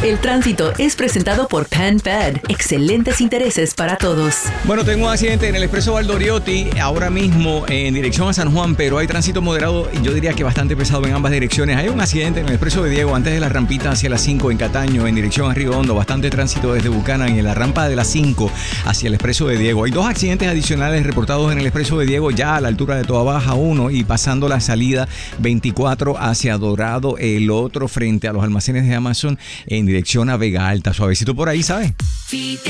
El tránsito es presentado por PenFed. Excelentes intereses para todos. Bueno, tengo un accidente en el Expreso Valdoriotti ahora mismo en dirección a San Juan, pero hay tránsito moderado y yo diría que bastante pesado en ambas direcciones. Hay un accidente en el Expreso de Diego antes de la rampita hacia las 5 en Cataño en dirección a Río Hondo. Bastante tránsito desde Buchanan y en la rampa de las 5 hacia el Expreso de Diego. Hay 2 accidentes adicionales reportados en el Expreso de Diego ya a la altura de Toa Baja 1 y pasando la salida 24 hacia Dorado, el otro frente a los almacenes de Amazon en dirección a Vega Alta. Suavecito por ahí, ¿sabes?